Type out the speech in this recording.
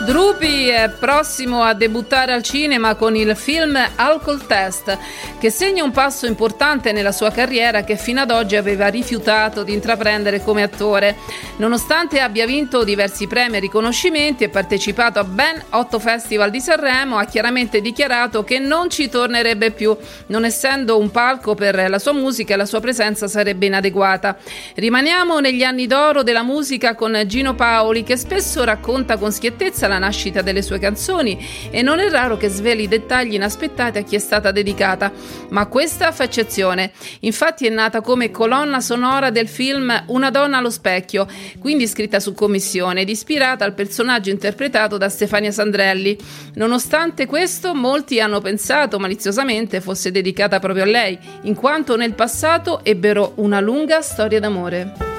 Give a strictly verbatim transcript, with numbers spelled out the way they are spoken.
Drupi è prossimo a debuttare al cinema con il film Alcol Test, che segna un passo importante nella sua carriera che fino ad oggi aveva rifiutato di intraprendere come attore. Nonostante abbia vinto diversi premi e riconoscimenti e partecipato a ben otto festival di Sanremo, ha chiaramente dichiarato che non ci tornerebbe più, non essendo un palco per la sua musica e la sua presenza sarebbe inadeguata. Rimaniamo negli anni d'oro della musica con Gino Paoli, che spesso racconta con schiettezza la nascita delle sue canzoni e non è raro che sveli dettagli inaspettati a chi è stata dedicata, ma questa fa eccezione. Infatti è nata come colonna sonora del film Una donna allo specchio, quindi scritta su commissione ed ispirata al personaggio interpretato da Stefania Sandrelli. Nonostante questo, molti hanno pensato maliziosamente fosse dedicata proprio a lei, in quanto nel passato ebbero una lunga storia d'amore.